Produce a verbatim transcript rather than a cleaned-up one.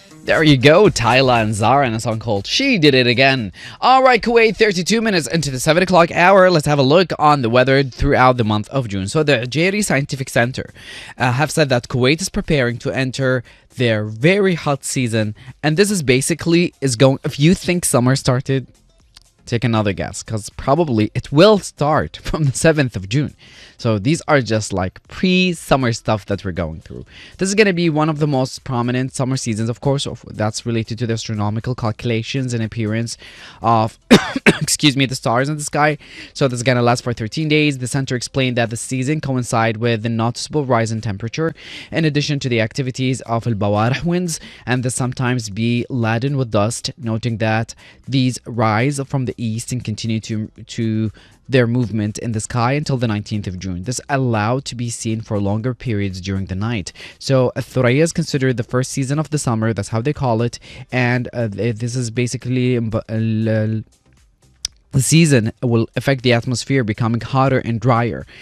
There you go, Tyla and Zara in a song called She Did It Again. Alright, Kuwait, thirty-two minutes into the seven o'clock hour. Let's have a look on the weather throughout the month of June. So the Jari Scientific Center uh, have said that Kuwait is preparing to enter their very hot season. And this is basically, is going, if you think summer started, take another guess, because probably it will start from the seventh of June. So these are just like pre-summer stuff that we're going through. This is going to be one of the most prominent summer seasons, of course. That's related to the astronomical calculations and appearance of excuse me, the stars in the sky. So this is going to last for thirteen days. The center explained that the season coincide with the noticeable rise in temperature, in addition to the activities of al-bawarih winds, and this sometimes be laden with dust, noting that these rise from the east and continue to to their movement in the sky until the nineteenth of June. This allowed to be seen for longer periods during the night. So Thuraya is considered the first season of the summer. That's how they call it. And uh, this is basically um, the season will affect the atmosphere, becoming hotter and drier.